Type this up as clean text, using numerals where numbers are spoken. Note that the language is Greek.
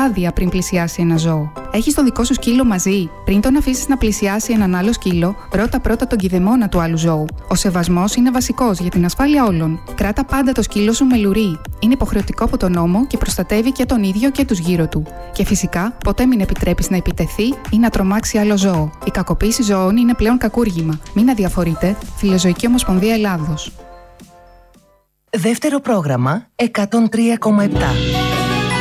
άδεια πριν πλησιάσει ένα ζώο. Έχεις το δικό σου σκύλο μαζί? Πριν τον αφήσεις να πλησιάσει έναν άλλο σκύλο, ρώτα πρώτα τον κηδεμόνα του άλλου ζώου. Ο σεβασμός είναι βασικός για την ασφάλεια όλων. Κράτα πάντα το σκύλο σου με λουρί. Είναι υποχρεωτικό από τον νόμο και προστατεύει και τον ίδιο και τους γύρω του. Και φυσικά, ποτέ μην επιτρέπεις να επιτεθεί ή να τρομάξει άλλο ζώο. Η κακοποίηση ζώων είναι πλέον κακούργημα. Μην αδιαφορείτε. Φιλοζωική Ομοσπονδία Ελλάδος. Δεύτερο πρόγραμμα 103,7.